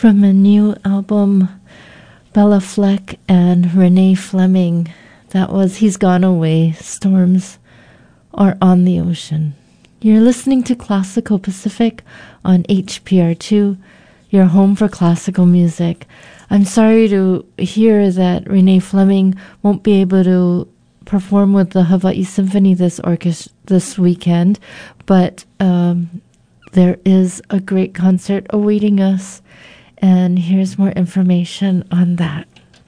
From a new album, Bella Fleck and Renee Fleming. That was He's Gone Away, Storms Are on the Ocean. You're listening to Classical Pacific on HPR2, your home for classical music. I'm sorry to hear that Renee Fleming won't be able to perform with the Hawaii Symphony this weekend, but there is a great concert awaiting us, and here's more information on that.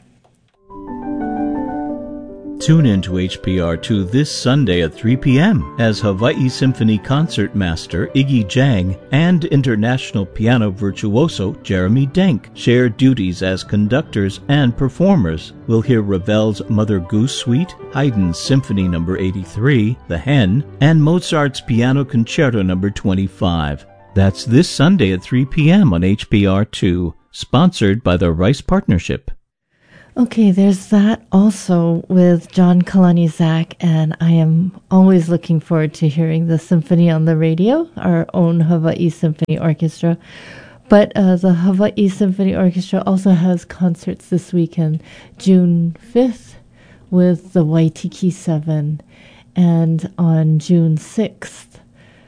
Tune in to HPR2 this Sunday at 3 p.m. as Hawaii Symphony Concert Master Iggy Jang and international piano virtuoso Jeremy Denk share duties as conductors and performers. We'll hear Ravel's Mother Goose Suite, Haydn's Symphony No. 83, The Hen, and Mozart's Piano Concerto No. 25. That's this Sunday at 3 p.m. on HPR2, sponsored by the Rice Partnership. Okay, there's that also with John Kalani-Zak, and I am always looking forward to hearing the symphony on the radio, our own Hawaii Symphony Orchestra. But the Hawaii Symphony Orchestra also has concerts this weekend, June 5th with the Waitiki Seven, and on June 6th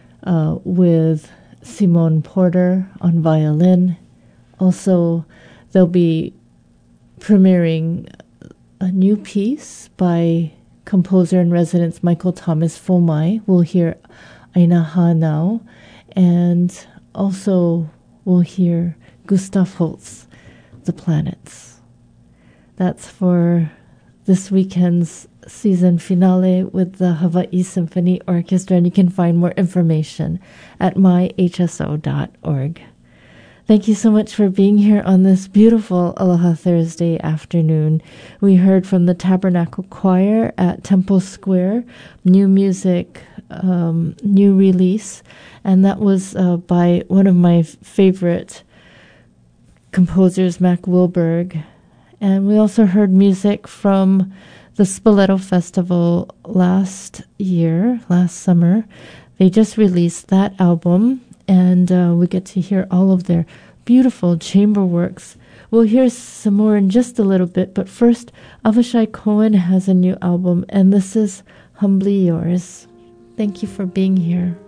with Simone Porter on violin. Also, they'll be premiering a new piece by composer in residence Michael Thomas Fomai. We'll hear Aina Hanau, and also we'll hear Gustav Holst, The Planets. That's for this weekend's season finale with the Hawaii Symphony Orchestra, and you can find more information at myhso.org. Thank you so much for being here on this beautiful Aloha Thursday afternoon. We heard from the Tabernacle Choir at Temple Square, new music, new release, and that was by one of my favorite composers, Mac Wilberg. And we also heard music from the Spoleto Festival last summer. They just released that album, and we get to hear all of their beautiful chamber works. We'll hear some more in just a little bit, but first, Avishai Cohen has a new album, and this is Humbly Yours. Thank you for being here.